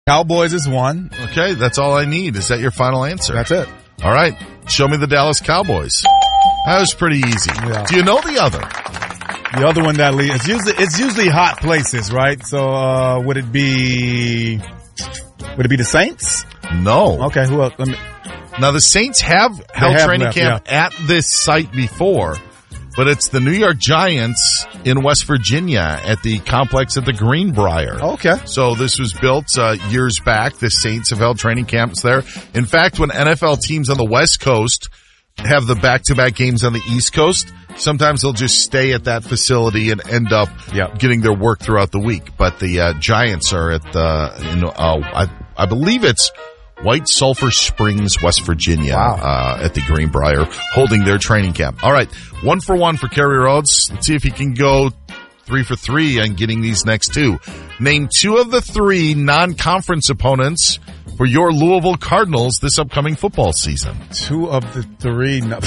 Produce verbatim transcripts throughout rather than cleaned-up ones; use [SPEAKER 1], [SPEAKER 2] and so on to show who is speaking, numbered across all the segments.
[SPEAKER 1] Cowboys is one.
[SPEAKER 2] Okay, that's all I need. Is that your final answer?
[SPEAKER 1] That's it.
[SPEAKER 2] All right. Show me the Dallas Cowboys. That was pretty easy.
[SPEAKER 1] Yeah.
[SPEAKER 2] Do you know the other?
[SPEAKER 1] The other one that leads, it's usually, it's usually hot places, right? So, uh, would it be, would it be the Saints?
[SPEAKER 2] No.
[SPEAKER 1] Okay, who else? Let me,
[SPEAKER 2] Now, the Saints have held
[SPEAKER 1] have
[SPEAKER 2] training
[SPEAKER 1] left,
[SPEAKER 2] camp at this site before, but it's the New York Giants in West Virginia at the complex at the Greenbrier.
[SPEAKER 1] okay.
[SPEAKER 2] So this was built uh, years back. The Saints have held training camps there. In fact, when N F L teams on the West Coast have the back-to-back games on the East Coast, sometimes they'll just stay at that facility and end up
[SPEAKER 1] Yep.
[SPEAKER 2] getting their work throughout the week. But the uh, Giants are at the, you know, uh, I, I believe it's White Sulphur Springs, West Virginia,
[SPEAKER 1] Wow.
[SPEAKER 2] uh, at the Greenbrier, holding their training camp. All right, one for one for Kerry Rhodes. Let's see if he can go three for three on getting these next two. Name two of the three non-conference opponents for your Louisville Cardinals this upcoming football season.
[SPEAKER 1] Two of the three. No.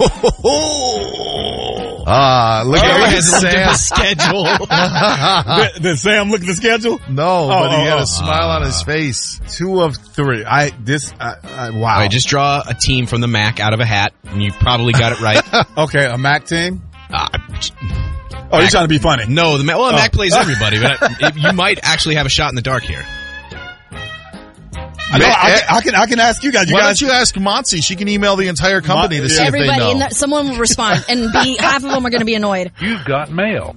[SPEAKER 2] Ah, look
[SPEAKER 3] He
[SPEAKER 2] at
[SPEAKER 3] has looked at
[SPEAKER 2] Sam.
[SPEAKER 3] the schedule.
[SPEAKER 1] did, did Sam look at the schedule?
[SPEAKER 2] No, but he
[SPEAKER 1] oh,
[SPEAKER 2] had
[SPEAKER 1] oh.
[SPEAKER 2] a smile on his face.
[SPEAKER 1] Two of three. I, this, I, I, wow.
[SPEAKER 3] All right, just draw a team from the M A C out of a hat, and you probably got it right.
[SPEAKER 1] Okay, a M A C team?
[SPEAKER 3] Uh,
[SPEAKER 1] Oh, you're trying to be funny.
[SPEAKER 3] no, the M A C, well, the M A C
[SPEAKER 1] Oh.
[SPEAKER 3] plays everybody, but I, it, you might actually have a shot in the dark here.
[SPEAKER 1] I, know, I, can, I can, I can ask you guys. You
[SPEAKER 2] Why
[SPEAKER 1] guys,
[SPEAKER 2] don't you ask Monty? She can email the entire company
[SPEAKER 1] Mon-
[SPEAKER 2] to see if they
[SPEAKER 4] Everybody,
[SPEAKER 2] know.
[SPEAKER 4] and that, someone will respond, and be half of them are going to be annoyed.
[SPEAKER 5] You've got mail.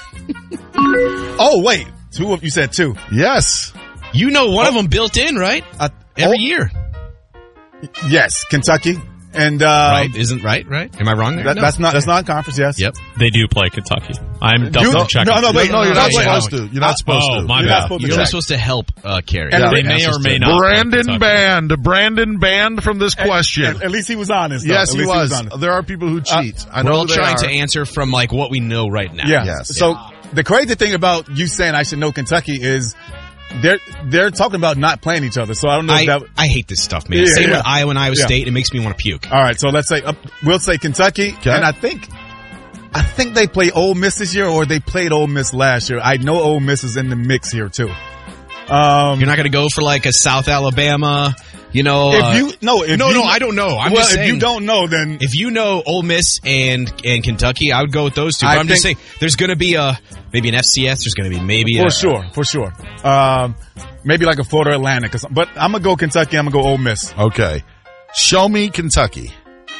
[SPEAKER 1] oh, wait. Two of, you said two.
[SPEAKER 2] Yes.
[SPEAKER 3] You know one of them built in, right?
[SPEAKER 1] Uh,
[SPEAKER 3] Every
[SPEAKER 1] oh,
[SPEAKER 3] year.
[SPEAKER 1] Yes, Kentucky. And, uh,
[SPEAKER 3] Right? Isn't right, right? Am I wrong there?
[SPEAKER 1] that,
[SPEAKER 3] No.
[SPEAKER 1] that's not, that's not conference, yes.
[SPEAKER 3] Yep.
[SPEAKER 6] They do play Kentucky. I'm double
[SPEAKER 1] You-
[SPEAKER 6] checking.
[SPEAKER 1] no, no, wait.
[SPEAKER 2] No, you're
[SPEAKER 1] no,
[SPEAKER 2] not
[SPEAKER 1] wait,
[SPEAKER 2] supposed
[SPEAKER 1] no.
[SPEAKER 2] to. You're not supposed
[SPEAKER 6] oh,
[SPEAKER 2] to.
[SPEAKER 6] my
[SPEAKER 1] You're
[SPEAKER 6] bad.
[SPEAKER 1] not supposed to
[SPEAKER 3] You're
[SPEAKER 1] check.
[SPEAKER 3] only supposed to help uh, Carrie.
[SPEAKER 1] And
[SPEAKER 6] They
[SPEAKER 1] the-
[SPEAKER 6] may or
[SPEAKER 3] Answers
[SPEAKER 6] may
[SPEAKER 3] to-
[SPEAKER 6] not. play
[SPEAKER 2] Brandon
[SPEAKER 6] Kentucky.
[SPEAKER 2] banned. Brandon banned from this question.
[SPEAKER 1] At, at least he was honest. though.
[SPEAKER 2] yes,
[SPEAKER 1] At
[SPEAKER 2] he
[SPEAKER 1] least
[SPEAKER 2] was.
[SPEAKER 1] honest.
[SPEAKER 2] There are people who cheat. I know
[SPEAKER 3] We're all
[SPEAKER 2] who they
[SPEAKER 3] trying
[SPEAKER 2] are.
[SPEAKER 3] to answer from like what we know right now.
[SPEAKER 1] Yeah.
[SPEAKER 2] Yes.
[SPEAKER 1] So the crazy thing about you saying I should know Kentucky is they're they're talking about not playing each other. So I don't know
[SPEAKER 3] I,
[SPEAKER 1] if that.
[SPEAKER 3] I hate this stuff, man.
[SPEAKER 1] Yeah,
[SPEAKER 3] Same
[SPEAKER 1] yeah.
[SPEAKER 3] with Iowa and Iowa
[SPEAKER 1] Yeah.
[SPEAKER 3] State. It makes me want to puke.
[SPEAKER 1] All right. So let's say uh, we'll say Kentucky,
[SPEAKER 2] Okay.
[SPEAKER 1] and I think I think they play Ole Miss this year, or they played Ole Miss last year. I know Ole Miss is in the mix here too. Um,
[SPEAKER 3] You're not going to go for like a South Alabama, you know?
[SPEAKER 1] if
[SPEAKER 3] uh,
[SPEAKER 1] you no, if
[SPEAKER 3] no,
[SPEAKER 1] you,
[SPEAKER 3] no, I don't know. I'm
[SPEAKER 1] well,
[SPEAKER 3] just
[SPEAKER 1] if
[SPEAKER 3] saying.
[SPEAKER 1] you don't know, then
[SPEAKER 3] If you know Ole Miss and and Kentucky, I would go with those two. But
[SPEAKER 1] I
[SPEAKER 3] I'm just saying,
[SPEAKER 1] think-
[SPEAKER 3] there's going to be a maybe an F C S. There's going to be maybe
[SPEAKER 1] for
[SPEAKER 3] a,
[SPEAKER 1] sure, for sure, um, maybe like a Florida Atlantic or something. But I'm gonna go Kentucky. I'm gonna go Ole Miss.
[SPEAKER 2] Okay. Show me Kentucky.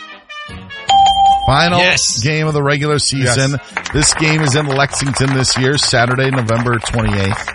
[SPEAKER 2] Final
[SPEAKER 3] Yes.
[SPEAKER 2] game of the regular season. This game is in Lexington this year, Saturday, November twenty-eighth.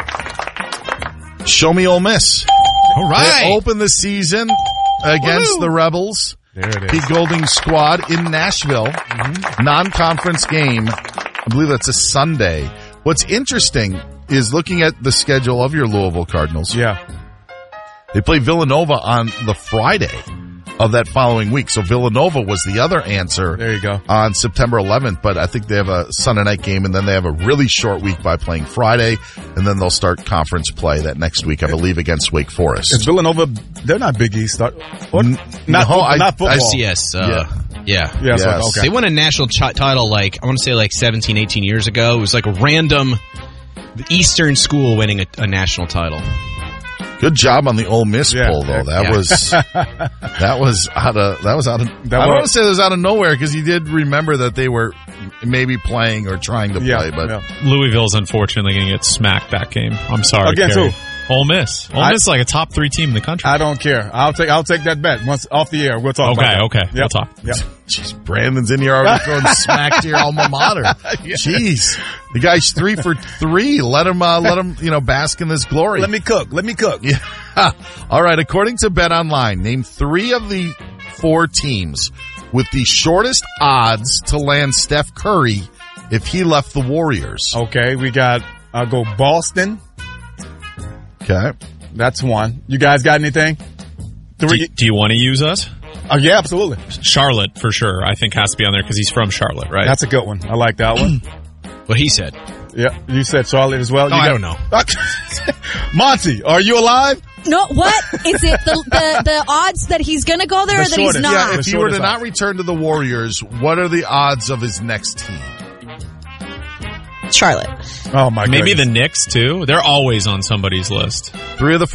[SPEAKER 2] Show me Ole Miss.
[SPEAKER 3] All
[SPEAKER 2] They
[SPEAKER 3] right.
[SPEAKER 2] open the season against
[SPEAKER 3] Woo-hoo.
[SPEAKER 2] the Rebels.
[SPEAKER 1] There it is.
[SPEAKER 2] Pete Golding's squad in Nashville. Non-conference game. I believe that's a Sunday. What's interesting is looking at the schedule of your Louisville Cardinals.
[SPEAKER 1] Yeah.
[SPEAKER 2] They play Villanova on the Friday of that following week. So Villanova was the other answer
[SPEAKER 1] There you go.
[SPEAKER 2] on September eleventh, but I think they have a Sunday night game, and then they have a really short week by playing Friday, and then they'll start conference play that next week, I believe, against Wake
[SPEAKER 1] Is
[SPEAKER 2] Forest.
[SPEAKER 1] Villanova? They're not Big East. Or, or,
[SPEAKER 2] N-
[SPEAKER 1] not,
[SPEAKER 2] no,
[SPEAKER 1] football,
[SPEAKER 2] I-
[SPEAKER 1] not
[SPEAKER 2] I
[SPEAKER 1] football.
[SPEAKER 3] F C S. Uh, yeah.
[SPEAKER 1] Yeah, so,
[SPEAKER 2] Yes.
[SPEAKER 1] okay.
[SPEAKER 3] They won a national ch- title like, I want to say like seventeen, eighteen years ago. It was like a random Eastern school winning a, a national title.
[SPEAKER 2] Good job on the Ole Miss
[SPEAKER 1] Yeah,
[SPEAKER 2] poll, though. That
[SPEAKER 3] yeah.
[SPEAKER 2] was that was out of that was out of.
[SPEAKER 1] That
[SPEAKER 2] I don't
[SPEAKER 1] was-
[SPEAKER 2] want to say it was out of nowhere because he did remember that they were maybe playing or trying to
[SPEAKER 1] Yeah,
[SPEAKER 2] play, but
[SPEAKER 1] yeah.
[SPEAKER 6] Louisville's unfortunately going to get smacked that game. I'm sorry.
[SPEAKER 1] Against
[SPEAKER 6] Kerry.
[SPEAKER 1] who?
[SPEAKER 6] Ole Miss. Ole
[SPEAKER 1] I-
[SPEAKER 6] Miss is like a top three team in the country.
[SPEAKER 1] I don't care. I'll take. I'll take that bet once off the air. We'll talk.
[SPEAKER 6] Okay,
[SPEAKER 1] about that.
[SPEAKER 6] okay. We'll talk.
[SPEAKER 1] Yep.
[SPEAKER 2] jeez, Brandon's in here already throwing smack to your alma mater. Jeez, the guy's three for three. Let him, uh, let him, you know, bask in this glory.
[SPEAKER 1] Let me cook. Let me cook.
[SPEAKER 2] Yeah. All right. According to BetOnline, name three of the four teams with the shortest odds to land Steph Curry if he left the Warriors.
[SPEAKER 1] Okay, we got. I'll go Boston.
[SPEAKER 2] Okay.
[SPEAKER 1] That's one. You guys got anything?
[SPEAKER 6] Do,
[SPEAKER 1] Three.
[SPEAKER 6] do you want to use us?
[SPEAKER 1] Oh yeah, absolutely.
[SPEAKER 6] Charlotte, for sure, I think has to be on there because he's from Charlotte, right?
[SPEAKER 1] That's a good one. I like that one.
[SPEAKER 3] What he said.
[SPEAKER 1] Yeah, you said Charlotte as well.
[SPEAKER 3] No,
[SPEAKER 1] You
[SPEAKER 3] I
[SPEAKER 1] got-
[SPEAKER 3] don't know.
[SPEAKER 1] Monty, are you alive?
[SPEAKER 4] No, what is it? The the, the odds that he's going to go there,
[SPEAKER 1] The
[SPEAKER 4] or that he's
[SPEAKER 1] shortest.
[SPEAKER 4] not?
[SPEAKER 2] Yeah,
[SPEAKER 1] The
[SPEAKER 2] if he were
[SPEAKER 1] shortest
[SPEAKER 2] to not
[SPEAKER 1] odds.
[SPEAKER 2] return to the Warriors, what are the odds of his next team?
[SPEAKER 4] Charlotte.
[SPEAKER 1] Oh my!
[SPEAKER 6] Maybe
[SPEAKER 1] goodness.
[SPEAKER 6] the Knicks too. They're always on somebody's list.
[SPEAKER 2] Three of the